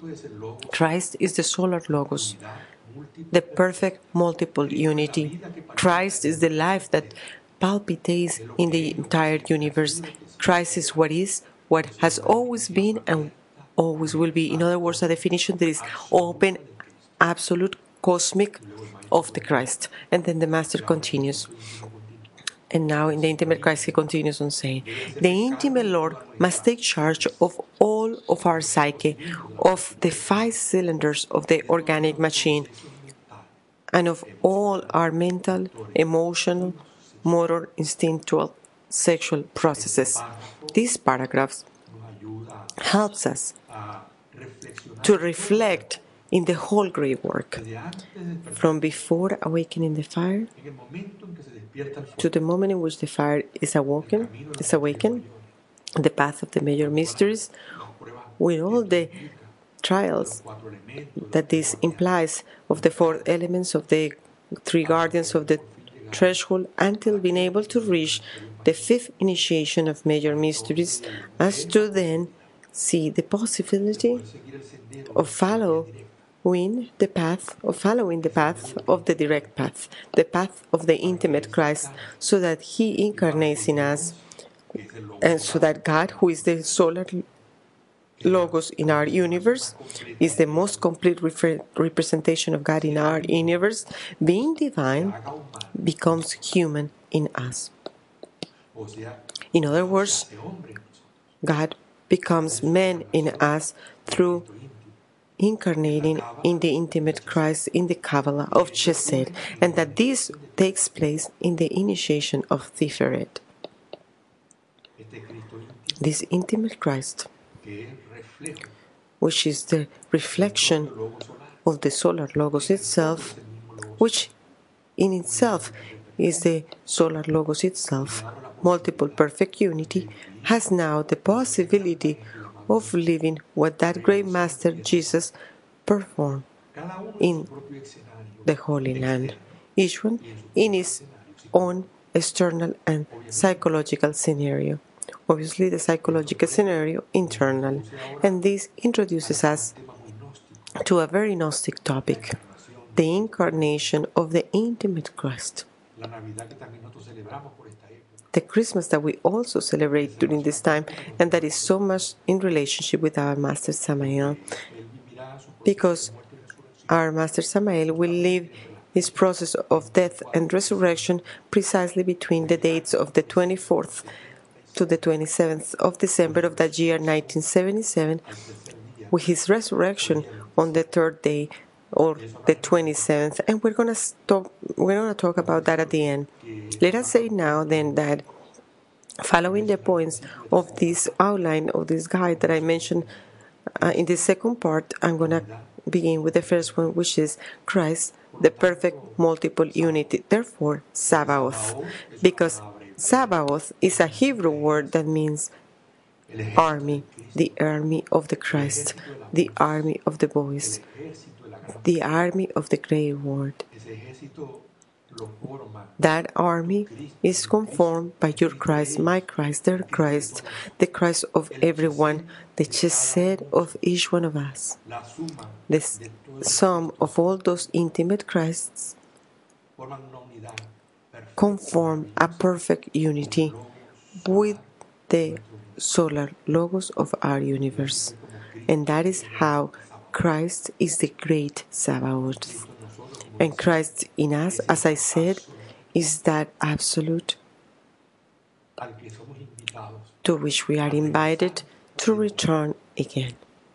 Christ is the solar logos, the perfect multiple unity. Christ is the life that palpitates in the entire universe. Christ is, what has always been, and always will be. In other words, a definition that is open, absolute, cosmic of the Christ. And then the Master continues. And now in the intimate Christ, he continues on saying, the intimate Lord must take charge of all of our psyche, of the 5 cylinders of the organic machine, and of all our mental, emotional, motor, instinctual, sexual processes. These paragraphs helps us to reflect in the whole great work, from before awakening the fire to the moment in which the fire is awakened, the path of the major mysteries, with all the trials that this implies of the 4 elements of the 3 guardians of the threshold, until being able to reach the 5th initiation of major mysteries, as to then see the possibility of following the path of the direct path, the path of the intimate Christ, so that he incarnates in us, and so that God, who is the solar logos in our universe, is the most complete representation of God in our universe, being divine, becomes human in us. In other words, God becomes man in us through incarnating in the intimate Christ in the Kabbalah of Chesed, and that this takes place in the initiation of Tiferet. This intimate Christ, which is the reflection of the solar logos itself, which in itself is the solar logos itself, multiple perfect unity, has now the possibility of living what that great Master Jesus performed in the Holy Land, each one in his own external and psychological scenario. Obviously, the psychological scenario internal. And this introduces us to a very Gnostic topic, the incarnation of the intimate Christ. The Christmas that we also celebrate during this time, and that is so much in relationship with our Master Samael, because our Master Samael will live his process of death and resurrection precisely between the dates of the 24th to the 27th of December of that year 1977, with his resurrection on the 3rd day, or the 27th, and we're going to talk about that at the end. Let us say now then that, following the points of this outline of this guide that I mentioned in the second part, I'm going to begin with the first one, which is Christ, the perfect multiple unity. Therefore, Sabaoth, because Sabaoth is a Hebrew word that means army, the army of the Christ, the army of the boys, the army of the great word. That army is conformed by your Christ, my Christ, their Christ, the Christ of everyone, the chesed of each one of us. The sum of all those intimate Christs conform a perfect unity with the solar logos of our universe. And that is how Christ is the great Sabaoth. And Christ in us, as I said, is that absolute to which we are invited to return again.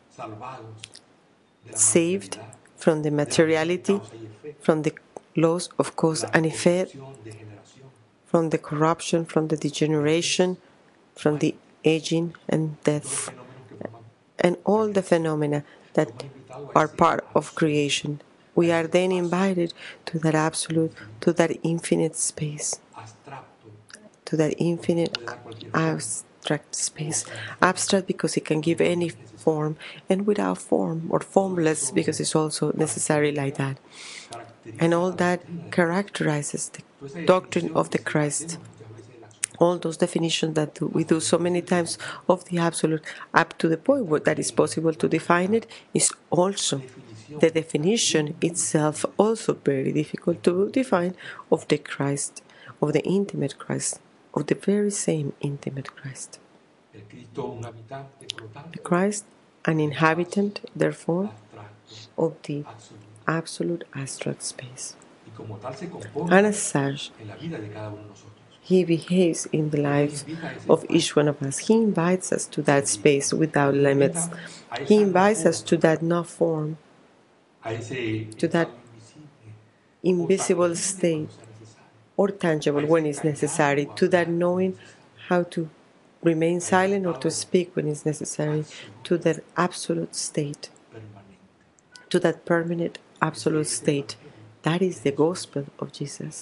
Saved from the materiality, from the laws of cause and effect, from the corruption, from the degeneration, from the aging and death, and all the phenomena that are part of creation. We are then invited to that absolute, to that infinite space, to that infinite abstract space. Abstract because it can give any form, and without form, or formless because it's also necessary like that. And all that characterizes the doctrine of the Christ. all those definitions that we do so many times of the absolute, up to the point where that is possible to define it, is also the definition itself also very difficult to define of the Christ, of the intimate Christ, of the very same intimate Christ. The Christ, an inhabitant, therefore, of the absolute abstract space. And as such, he behaves in the life of each one of us. He invites us to that space without limits. He invites us to that no form, to that invisible state, or tangible when it's necessary, to that knowing how to remain silent or to speak when it's necessary, to that absolute state, to that permanent absolute state. That is the gospel of Jesus.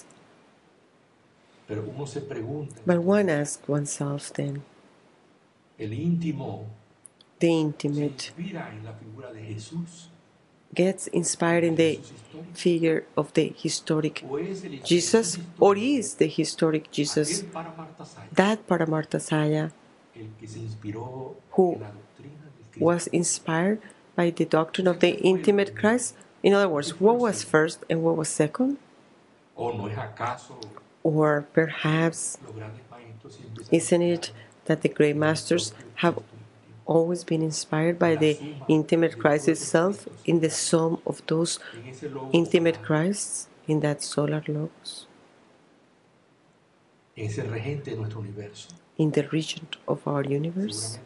But one asks oneself then, the intimate gets inspired in the figure of the historic Jesus, or is the historic Jesus that Paramarthasaya who was inspired by the doctrine of the intimate Christ? In other words, what was first and what was second? Or perhaps, isn't it that the great masters have always been inspired by the intimate Christ itself in the sum of those intimate Christs in that solar logos? In the region of our universe?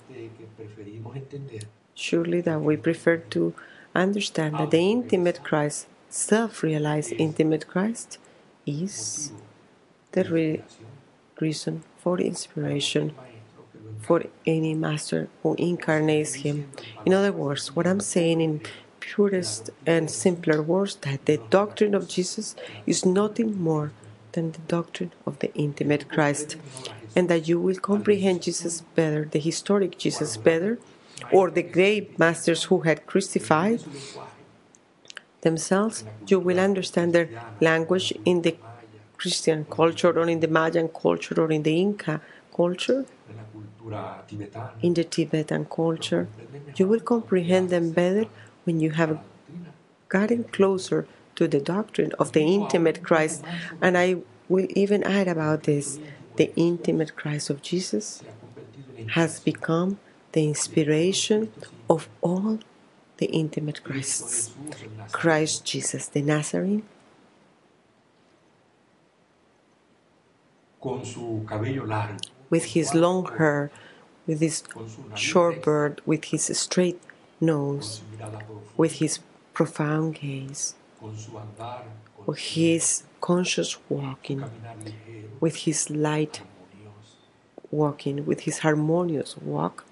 Surely that we prefer to understand that the intimate Christ, self-realized intimate Christ, is the reason for inspiration for any master who incarnates him. In other words, what I'm saying in purest and simpler words, that the doctrine of Jesus is nothing more than the doctrine of the intimate Christ, and that you will comprehend Jesus better, the historic Jesus better, or the great masters who had crucified themselves, you will understand their language in the Christian culture or in the Mayan culture or in the Inca culture, in the Tibetan culture. You will comprehend them better when you have gotten closer to the doctrine of the intimate Christ. And I will even add about this, the intimate Christ of Jesus has become the inspiration of all the intimate Christs. Christ Jesus the Nazarene, with his long hair, with his short beard, with his straight nose, with his profound gaze, with his conscious walking, with his light walking, with his harmonious walk,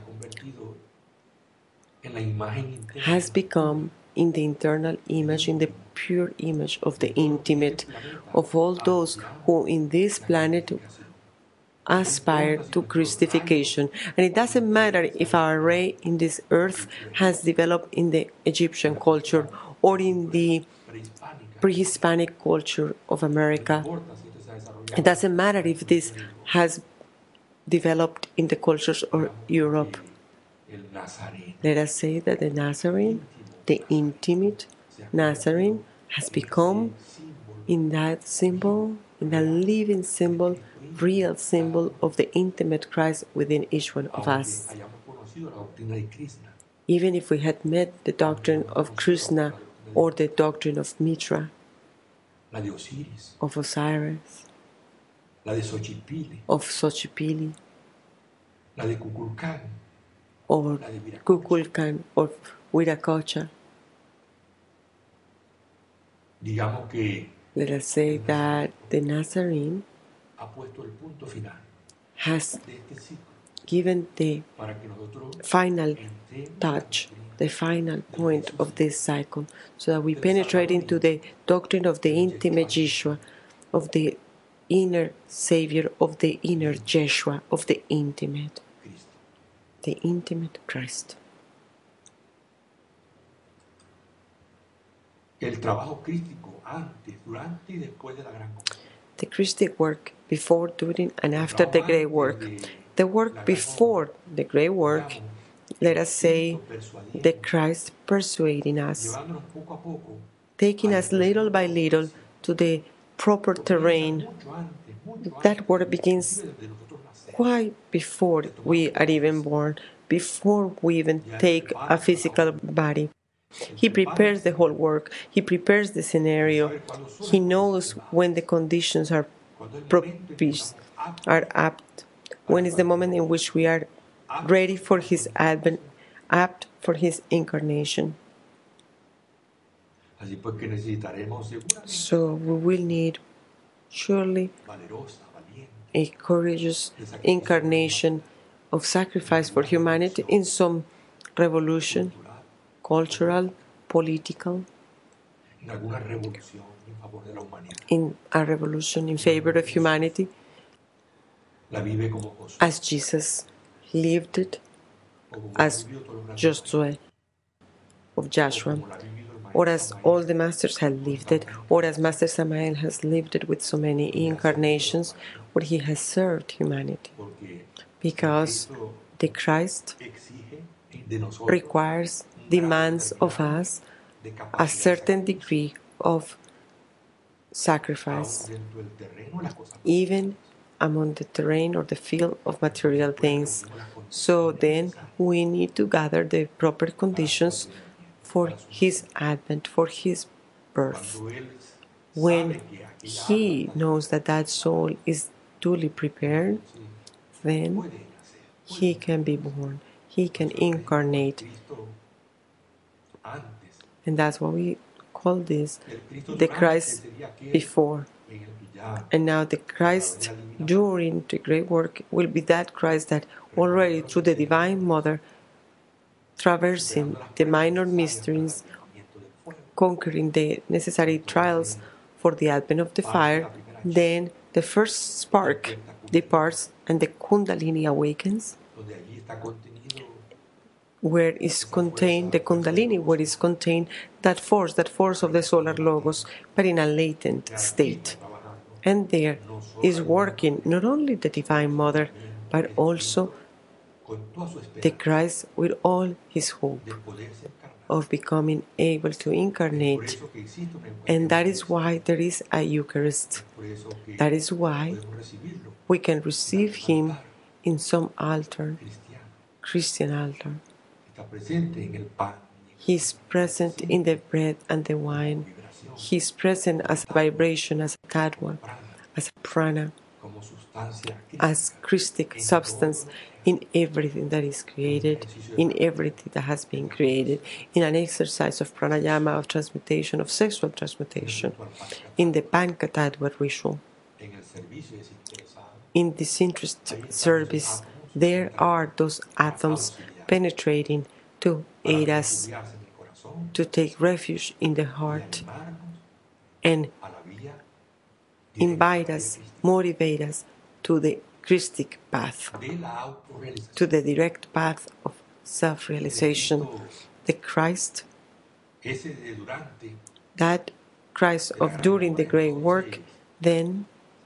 has become in the internal image, in the pure image of the intimate, of all those who in this planet aspire to Christification. And it doesn't matter if our ray in this earth has developed in the Egyptian culture or in the pre-Hispanic culture of America. It doesn't matter if this has developed in the cultures of Europe. Let us say that the Nazarene, the intimate Nazarene, has become in that symbol, in that living symbol, real symbol of the intimate Christ within each one of us. Even if we had met the doctrine of Krishna or the doctrine of Mitra, of Osiris, of Xochipilli, or Kukulkan, or Viracocha. Let us say that the Nazarene has given the final touch, the final point of this cycle, so that we penetrate into the doctrine of the intimate Yeshua, of the inner Savior, of the inner Yeshua, of the intimate Christ. the Christic work before, during, and after the great work. The work before the great work, let us say, the Christ persuading us, taking us little by little to the proper terrain. That work begins quite before we are even born, before we even take a physical body. He prepares the whole work. He prepares the scenario. He knows when the conditions are propitious, are apt, when is the moment in which we are ready for His advent, apt for His incarnation. So we will need surely a courageous incarnation of sacrifice for humanity in some revolution, cultural, political, in a revolution in favor of humanity, as Jesus lived it, as Josué of Joshua, or as all the masters have lived it, or as Master Samael has lived it with so many incarnations, where he has served humanity. Because the Christ requires, demands of us a certain degree of sacrifice, even among the terrain or the field of material things. So then we need to gather the proper conditions for His advent, for His birth. When He knows that that soul is duly prepared, then He can be born, He can incarnate. And that's what we call this the Christ before. And now the Christ during the great work will be that Christ that already through the Divine Mother, traversing the minor mysteries, conquering the necessary trials for the advent of the fire, then the first spark departs and the Kundalini awakens, where is contained the Kundalini, where is contained that force of the solar logos, but in a latent state. And there is working not only the Divine Mother, but also the Christ with all his hope of becoming able to incarnate. And that is why there is a Eucharist. That is why we can receive him in some altar, Christian altar. He is present in the bread and the wine. He is present as a vibration, as a tattva, as a prana, as Christic substance in everything that is created, in everything that has been created, in an exercise of pranayama, of transmutation, of sexual transmutation, in the Pankatattva ritual. In disinterested service, there are those atoms penetrating to aid us, to take refuge in the heart, and invite us, motivate us to the Christic path, to the direct path of self-realization. The Christ, that Christ of during the great work, then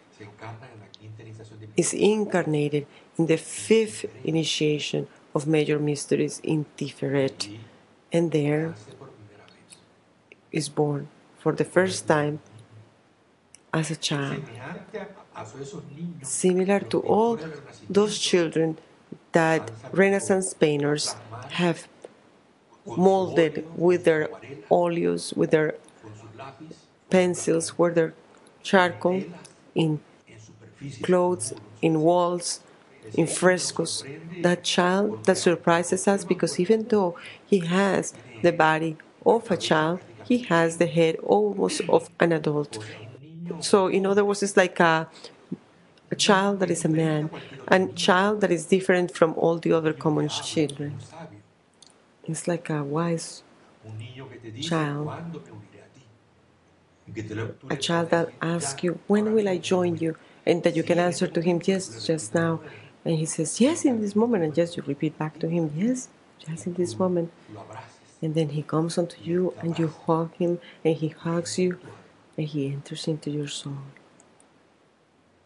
is incarnated in the fifth initiation of major mysteries in Tiferet, and there is born for the first time as a child, similar to all those children that Renaissance painters have molded with their oleos, with their pencils, with their charcoal, in clothes, in walls, in frescoes. That child that surprises us, because even though he has the body of a child, he has the head almost of an adult. So, in other words, it's like a child that is a man, a child that is different from all the other common children. It's like a wise child, a child that asks you, when will I join you? And that you can answer to him, yes, just now. And he says, yes, in this moment. And just you repeat back to him, yes, just in this moment. And then he comes unto you and you hug him and he hugs you and he enters into your soul.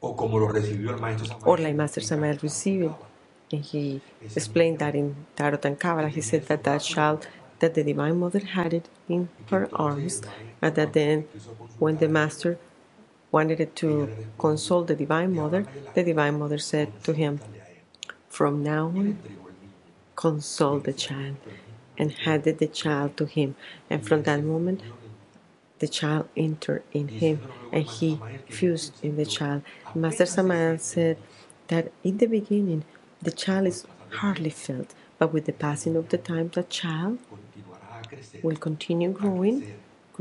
or like Master Samael received it. And he explained that in Tarot and Kabbalah. He said that that child, that the Divine Mother had it in her arms, and that then when the Master wanted it to console the Divine Mother said to him, "From now on, console the child," and handed the child to him. And from that moment, the child entered in him, and he fused in the child. Master Samael said that in the beginning, the child is hardly felt, but with the passing of the time, the child will continue growing,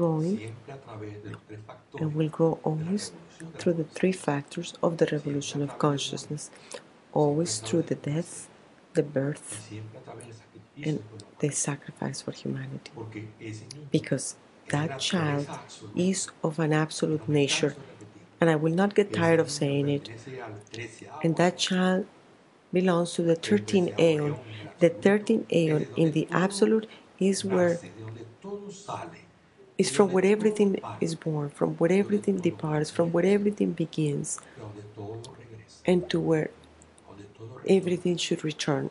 and will grow always through the three factors of the revolution of consciousness, always through the death, the birth, and the sacrifice for humanity. Because that child is of an absolute nature, and I will not get tired of saying it. And that child belongs to the 13th aeon. The 13th aeon in the absolute is from where everything is born, from where everything departs, from where everything begins, and to where everything should return.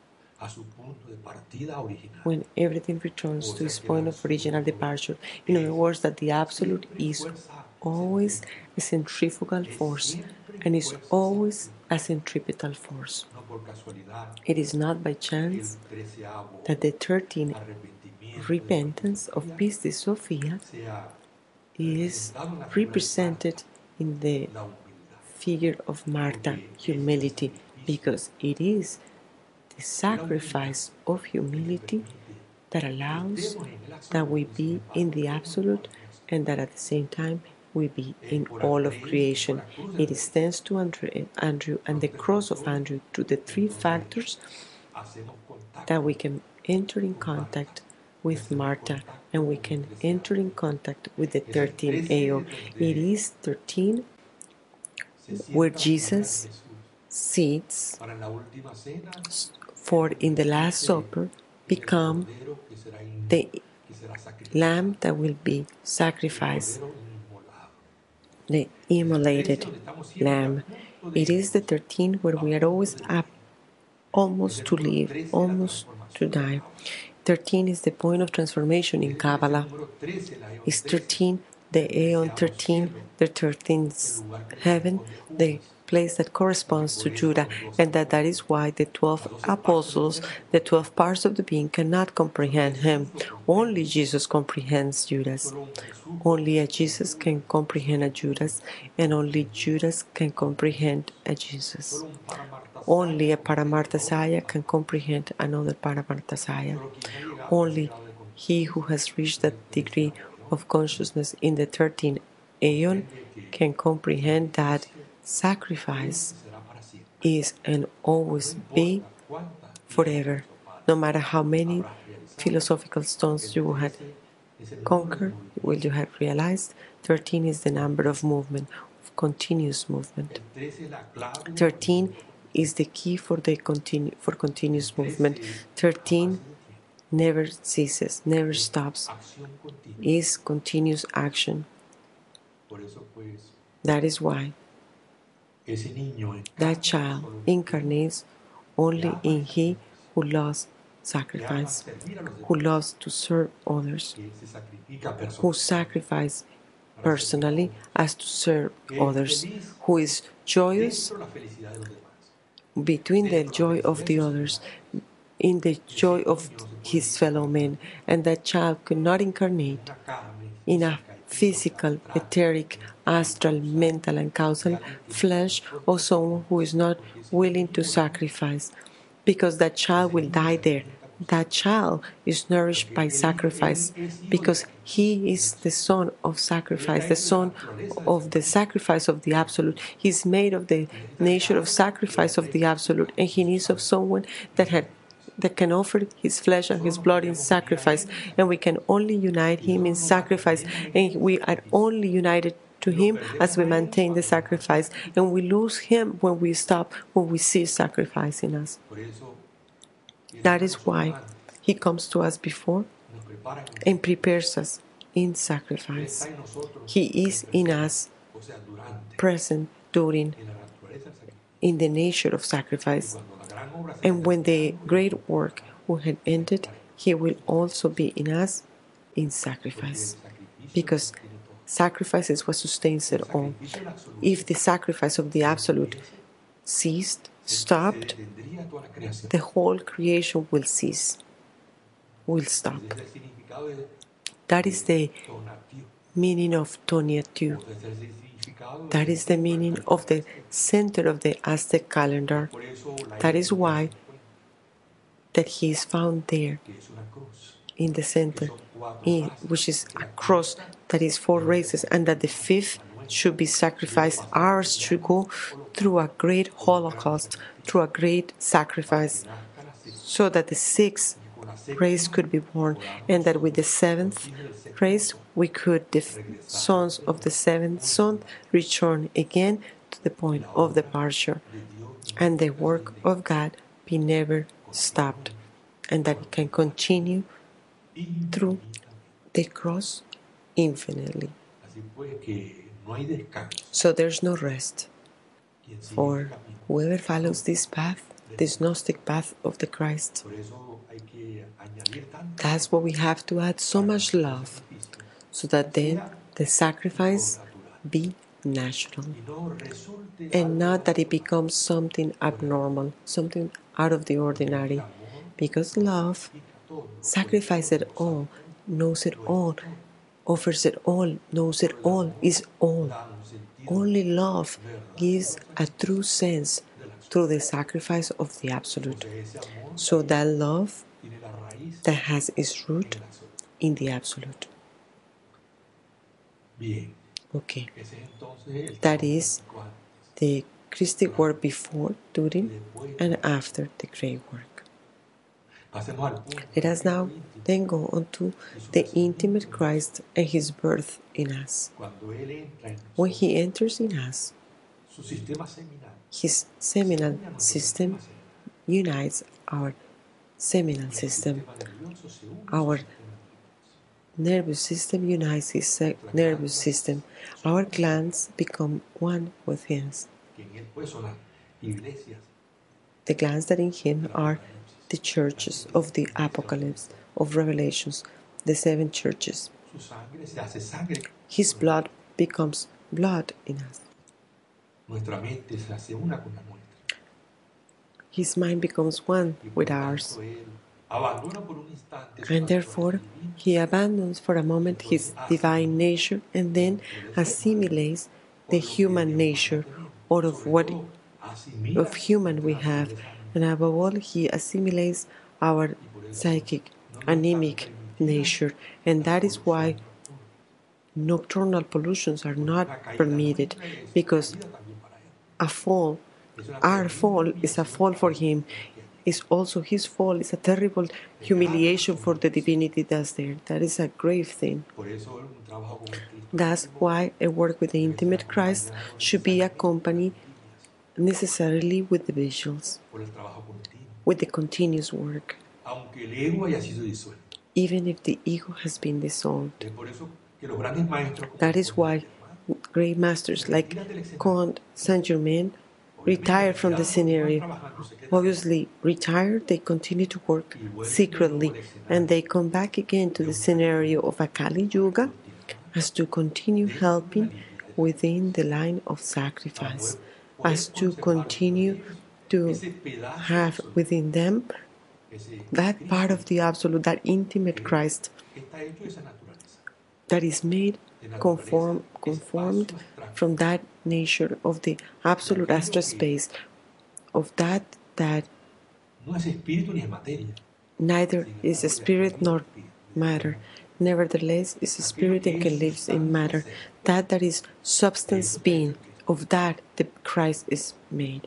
When everything returns to its point of original departure. In other words, that the absolute is always a centrifugal force and is always a centripetal force. It is not by chance that the 13th repentance of Pistis Sophia is represented in the figure of Martha, humility, because it is the sacrifice of humility that allows that we be in the absolute and that at the same time we be in all of creation. It is thanks to Andrew and the cross of Andrew, to the three factors, that we can enter in contact with Martha, and we can enter in contact with the 13th aeon. It is 13 where Jesus sits for in the Last Supper become the lamb that will be sacrificed, the immolated lamb. It is the 13 where we are always up, almost to live, almost to die. 13 is the point of transformation in Kabbalah. It's 13, the Aeon 13, the 13th heaven, the place that corresponds to Judah, and that is why the 12 apostles, the 12 parts of the being, cannot comprehend him. Only Jesus comprehends Judas. Only a Jesus can comprehend a Judas, and only Judas can comprehend a Jesus. Only a Paramarthasaya can comprehend another Paramarthasaya. Only he who has reached that degree of consciousness in the 13th aeon can comprehend that sacrifice is and always be forever. No matter how many philosophical stones you had conquered, will you have realized, 13 is the number of movement, of continuous movement. 13 is the key for continuous movement. 13 never ceases, never stops, is continuous action. That is why that child incarnates only in he who loves sacrifice, who loves to serve others, who sacrifices personally as to serve others, who is joyous between the joy of the others, in the joy of his fellow men. And that child could not incarnate in a physical, etheric, astral, mental, and causal flesh of someone who is not willing to sacrifice, because that child will die there. That child is nourished by sacrifice, because he is the son of sacrifice, the son of the sacrifice of the Absolute. He is made of the nature of sacrifice of the Absolute, and he needs of someone that can offer his flesh and his blood in sacrifice, and we can only unite him in sacrifice, and we are only united to him as we maintain the sacrifice, and we lose him when we stop, when we cease sacrificing us. That is why he comes to us before and prepares us in sacrifice. He is in us, present during in the nature of sacrifice. And when the great work will have ended, He will also be in us in sacrifice. Because sacrifice is what sustains it all. If the sacrifice of the Absolute ceased, stopped, the whole creation will cease, will stop. That is the meaning of Tonatiuh. That is the meaning of the center of the Aztec calendar. That is why that He is found there in the center, which is a cross that is 4 races, and that the 5th should be sacrificed. Ours should go through a great holocaust, through a great sacrifice, so that the 6th race could be born, and that with the 7th race we could, the sons of the 7th son, return again to the point of departure, and the work of God be never stopped, and that it can continue through the cross infinitely. So there's no rest for whoever follows this path, this Gnostic path of the Christ. That's what we have to add so much love, so that then the sacrifice be natural, and not that it becomes something abnormal, something out of the ordinary, because love sacrifices it all, knows it all, offers it all, knows it all, is all. Only love gives a true sense through the sacrifice of the Absolute. So that love that has its root in the Absolute. Okay. That is the Christic work before, during, and after the great work. Let us now then go on to the intimate Christ and His birth in us. When He enters in us, His seminal system unites our seminal system. Our nervous system unites His nervous system. Our glands become one with His. The glands that in Him are the churches of the Apocalypse, of Revelations, the 7 churches. His blood becomes blood in us. His mind becomes one with ours. And therefore, He abandons for a moment His divine nature and then assimilates the human nature out of what of human we have. And above all, He assimilates our psychic, anemic nature. And that is why nocturnal pollutions are not permitted, because our fall is a fall for Him. Is also His fall is a terrible humiliation for the divinity that's there. That is a grave thing. That's why a work with the intimate Christ should be accompanied necessarily with the visuals, with the continuous work, even if the ego has been dissolved. That is why great masters like Comte Saint-Germain retired from the scenario. Obviously, retired, they continue to work secretly, and they come back again to the scenario of a Kali Yuga as to continue helping within the line of sacrifice, as to continue to have within them that part of the Absolute, that intimate Christ that is made conformed from that nature of the Absolute astral space, of that neither is a spirit nor matter, nevertheless is a spirit and can live in matter, that is substance being, of that the Christ is made.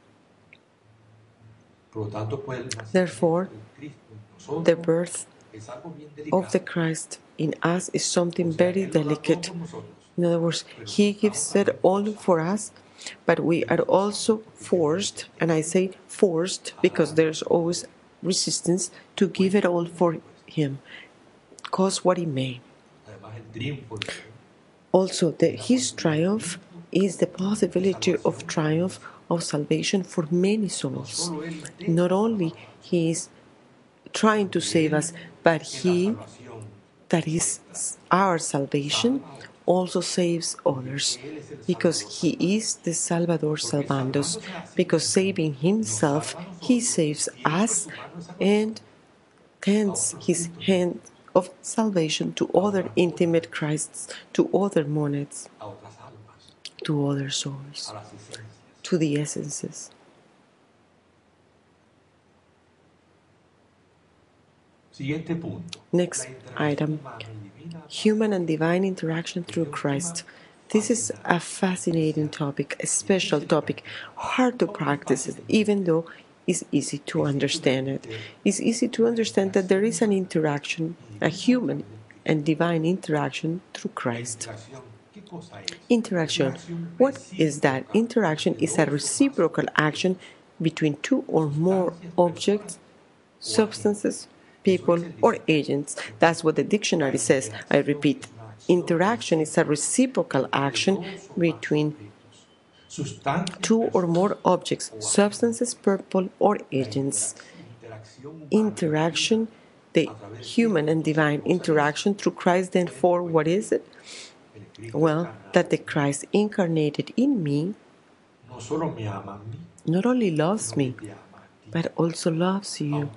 Therefore, the birth of the Christ in us is something very delicate. In other words, He gives it all for us, but we are also forced, and I say forced because there's always resistance, to give it all for Him, cost what it may. Also, His triumph is the possibility of triumph of salvation for many souls. Not only He is trying to save us, but He, that is our salvation, also saves others, because He is the Salvador Salvandos, because saving Himself, He saves us and tends His hand of salvation to other intimate Christs, to other monads, to other souls, to the essences. Next item, human and divine interaction through Christ. This is a fascinating topic, a special topic, hard to practice it, even though it's easy to understand it. It's easy to understand that there is an interaction, a human and divine interaction through Christ. Interaction. What is that? Interaction is a reciprocal action between two or more objects, substances, people, or agents. That's what the dictionary says. I repeat, interaction is a reciprocal action between two or more objects, substances, people, or agents. Interaction, the human and divine interaction through Christ, then for what is it? Well, that the Christ incarnated in me not only loves me, but also loves you.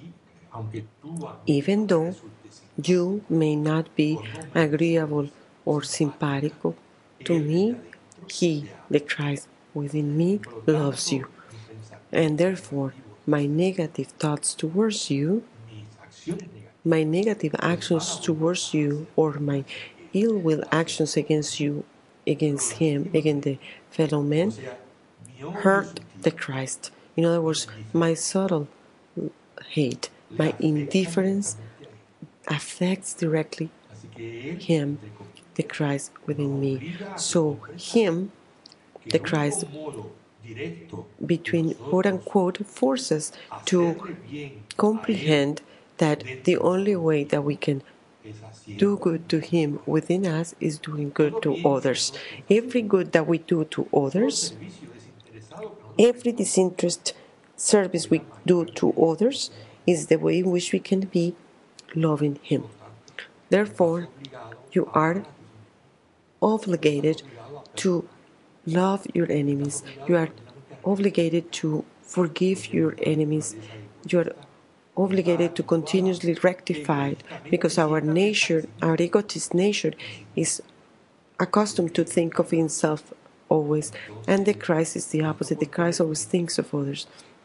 Even though you may not be agreeable or simpático to me, He, the Christ within me, loves you. And therefore, my negative thoughts towards you, my negative actions towards you, or my ill will actions against you, against him, against the fellow man, hurt the Christ. In other words, my subtle hate, my indifference affects directly him, the Christ within me. So him, the Christ, between quote unquote forces to comprehend that the only way that we can do good to him within us is doing good to others. Every good that we do to others, every disinterested service we do to others, is the way in which we can be loving him. Therefore, you are obligated to love your enemies. You are obligated to forgive your enemies. You are obligated to continuously rectify it, because our nature, our egotist nature, is accustomed to think of himself always, and the Christ is the opposite. The Christ always thinks of others.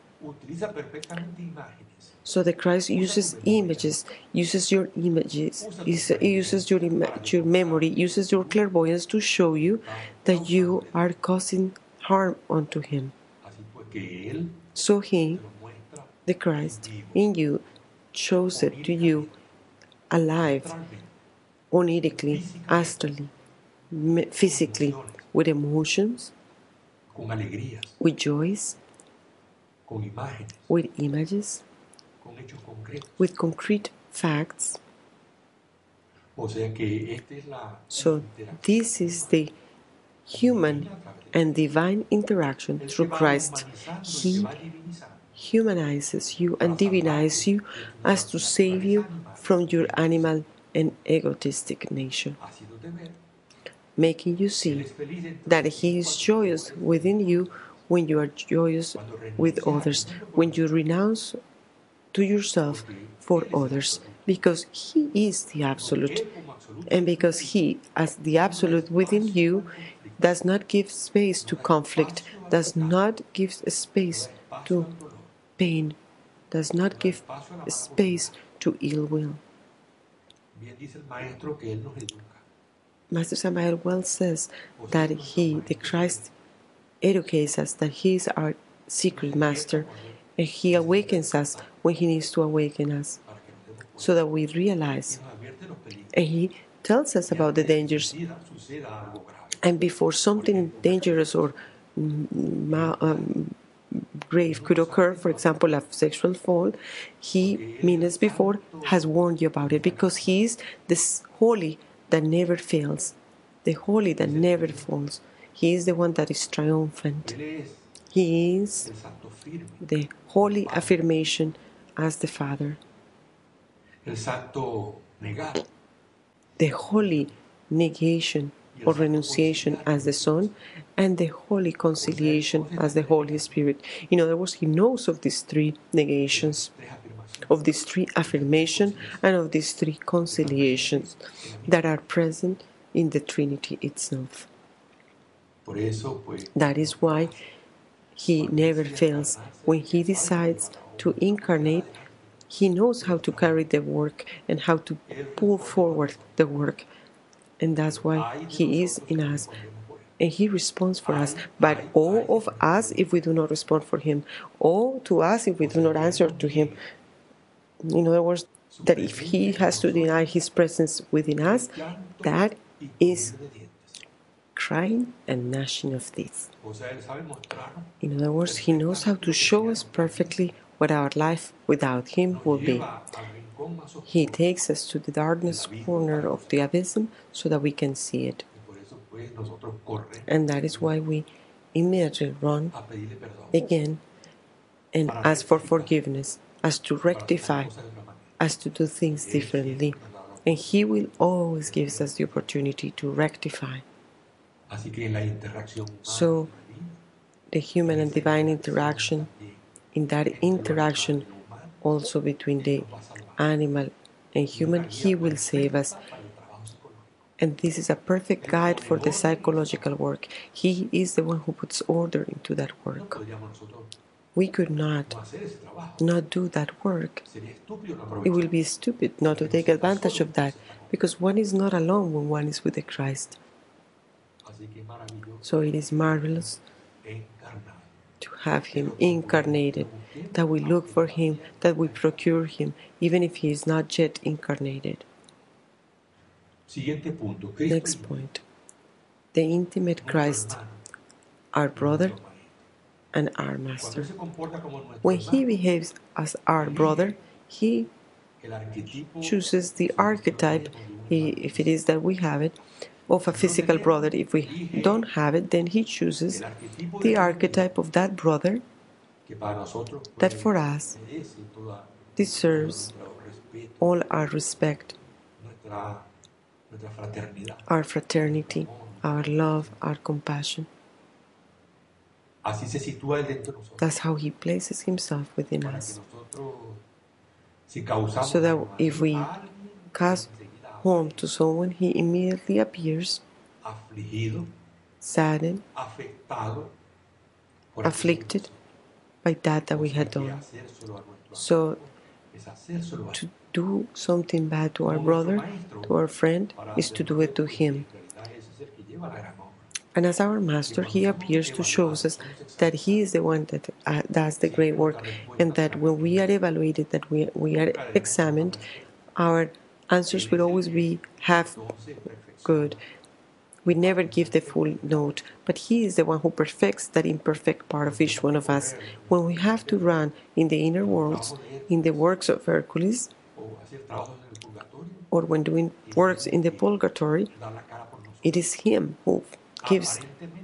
So the Christ uses images, uses your images, uses your memory, uses your clairvoyance to show you that you are causing harm unto him. So he, the Christ in you, shows it to you alive, onirically, astrally, physically, with emotions, with joys, with images, with concrete facts. So this is the human and divine interaction through Christ. He humanizes you and divinizes you as to save you from your animal and egotistic nature, making you see that he is joyous within you when you are joyous with others, when you renounce to yourself for others, because he is the absolute, and because he, as the absolute within you, does not give space to conflict, does not give space to pain, does not give space to ill will. Master Samael well says that he, the Christ, educates us, that he is our secret master, and he awakens us when he needs to awaken us, so that we realize. And he tells us about the dangers. And before something dangerous or grave could occur, for example, a sexual fault, he, minutes before, has warned you about it, because he is this holy that never fails, the holy that never falls. He is the one that is triumphant. He is the holy affirmation as the Father, the holy negation or renunciation as the Son, and the holy conciliation as the Holy Spirit. In other words, he knows of these three negations, of these three affirmations, and of these three conciliations that are present in the Trinity itself. That is why he never fails. When he decides to incarnate, he knows how to carry the work and how to pull forward the work. And that's why he is in us. And he responds for us. But woe of us if we do not respond for him. Woe to us if we do not answer to him. In other words, that if he has to deny his presence within us, that is crying and gnashing of teeth. In other words, he knows how to show us perfectly what our life without him will be. He takes us to the darkness corner of the abysm so that we can see it. And that is why we immediately run again and ask for forgiveness, as to rectify, as to do things differently. And he will always give us the opportunity to rectify. So, the human and divine interaction, in that interaction also between the animal and human, he will save us. And this is a perfect guide for the psychological work. He is the one who puts order into that work. We could not do that work. It will be stupid not to take advantage of that, because one is not alone when one is with the Christ. So it is marvelous to have him incarnated, that we look for him, that we procure him, even if he is not yet incarnated. Next point. The intimate Christ, our brother and our master. When he behaves as our brother, he chooses the archetype, if it is that we have it, of a physical brother. If we don't have it, then he chooses the archetype of that brother that for us deserves all our respect, our fraternity, our love, our compassion. That's how he places himself within us. So that if we cause harm to someone, he immediately appears saddened, afflicted by that we had done. So to do something bad to our brother, to our friend, is to do it to him. And as our master, he appears to show us that he is the one that does the great work, and that when we are evaluated, that we are examined, our answers will always be half good. We never give the full note, but he is the one who perfects that imperfect part of each one of us. When we have to run in the inner worlds, in the works of Hercules, or when doing works in the purgatory, it is him who gives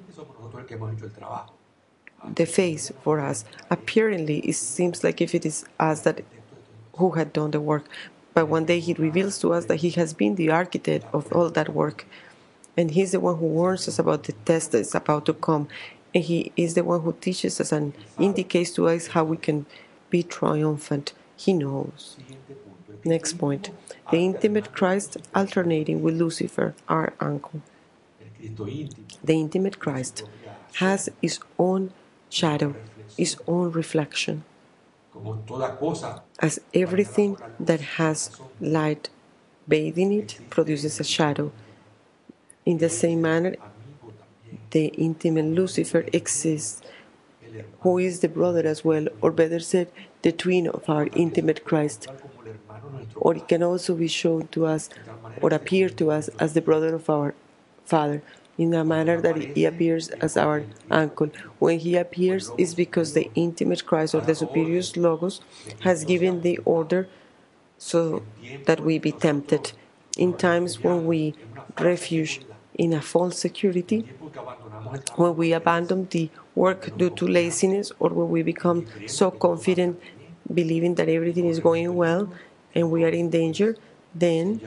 the face for us. Apparently, it seems like if it is us that who had done the work, but one day he reveals to us that he has been the architect of all that work, and he's the one who warns us about the test that is about to come, and he is the one who teaches us and indicates to us how we can be triumphant. He knows. Next point. The intimate Christ alternating with Lucifer, our uncle. The intimate Christ has his own shadow, his own reflection. As everything that has light bathing it produces a shadow, in the same manner, the intimate Lucifer exists, who is the brother as well, or better said, the twin of our intimate Christ. Or it can also be shown to us, or appear to us, as the brother of our Father, in a manner that he appears as our uncle. When he appears, is because the intimate Christ, or the superior Logos, has given the order so that we be tempted. In times when we refuge in a false security, when we abandon the work due to laziness, or when we become so confident, believing that everything is going well and we are in danger, then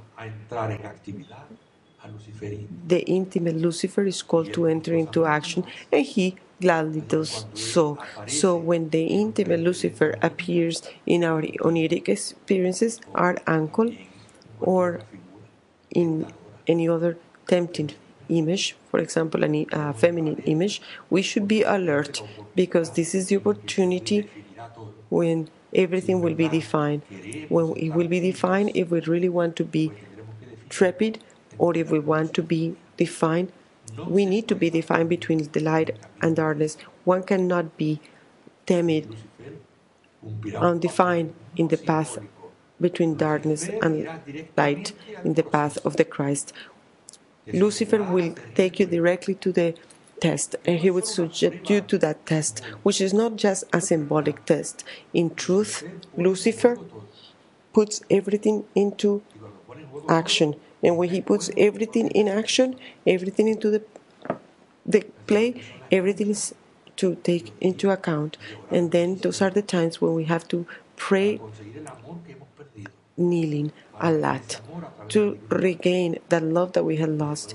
the intimate Lucifer is called to enter into action, and he gladly does so. So when the intimate Lucifer appears in our oniric experiences, our uncle, or in any other tempting image, for example, a feminine image, we should be alert, because this is the opportunity when everything will be defined. When it will be defined, if we really want to be trepid, or if we want to be defined, we need to be defined between the light and darkness. One cannot be timid, undefined in the path between darkness and light, in the path of the Christ. Lucifer will take you directly to the test, and he will subject you to that test, which is not just a symbolic test. In truth, Lucifer puts everything into action, and when he puts everything in action, everything into the play, everything is to take into account. And then those are the times when we have to pray, kneeling a lot, to regain that love that we had lost,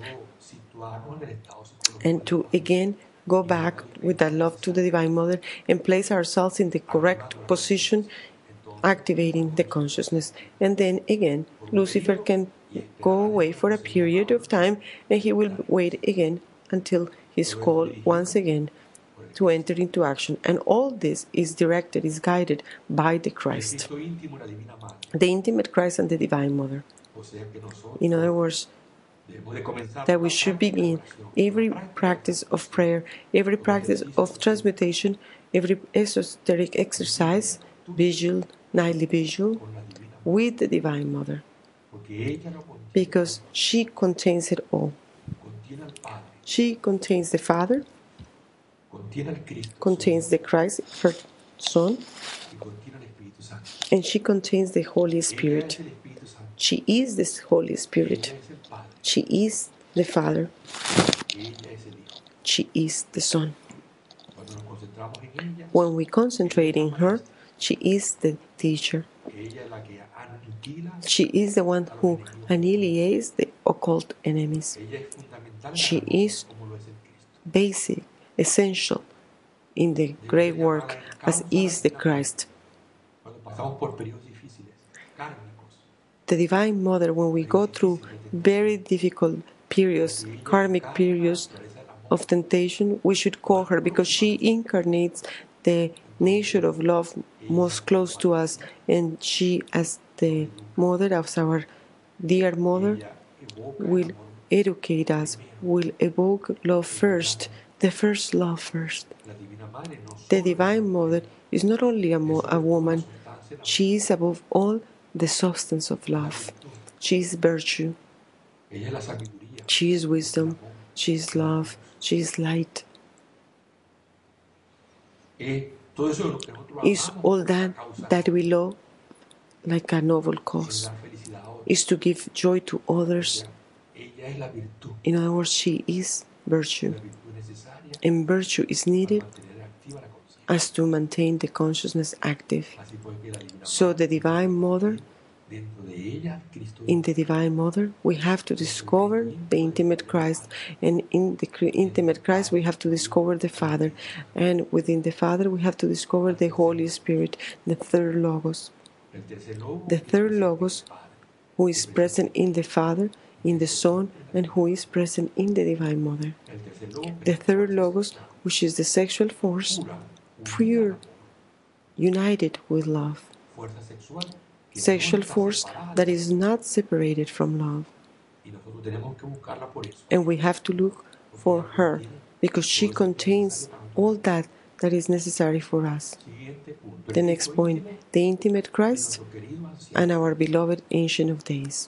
and to again go back with that love to the Divine Mother and place ourselves in the correct position, activating the consciousness. And then again, Lucifer can go away for a period of time, and he will wait again until he's called once again to enter into action. And all this is directed, is guided by the Christ, the intimate Christ and the Divine Mother. In other words, that we should begin every practice of prayer, every practice of transmutation, every esoteric exercise, vigil, nightly vigil, with the Divine Mother, because she contains it all. She contains the Father, contains the Christ, her Son, and she contains the Holy Spirit. She is the Holy Spirit. She is the Father. She is the Son. When we concentrate in her, she is the teacher. She is the one who annihilates the occult enemies. She is basic, essential in the great work, as is the Christ. The Divine Mother, when we go through very difficult periods, karmic periods of temptation, we should call her, because she incarnates the nature of love most close to us, and she, as the mother, as our dear mother, will educate us, will evoke love first, the first love first. The Divine Mother is not only a woman, she is above all the substance of love. She is virtue. She is wisdom. She is love. She is light. Is all that we love like a noble cause, is to give joy to others. In other words, she is virtue, and virtue is needed as to maintain the consciousness active. So the Divine Mother, in the Divine Mother, we have to discover the intimate Christ, and in the intimate Christ we have to discover the Father, and within the Father we have to discover the Holy Spirit, the third Logos. The third Logos, who is present in the Father, in the Son, and who is present in the Divine Mother. The third Logos, which is the sexual force, pure, united with love. Sexual force that is not separated from love. And we have to look for her, because she contains all that is necessary for us. The next point, the intimate Christ and our beloved Ancient of Days.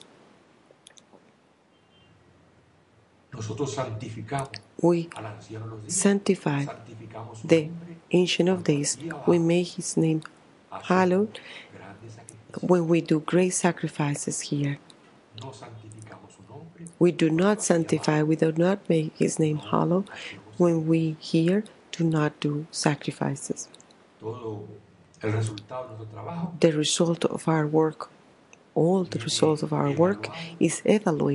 We sanctify the Ancient of Days. We make his name hallowed when we do great sacrifices here. We do not sanctify, we do not make His name hollow when we here do not do sacrifices. The result of our work, all the result of our work is evaluated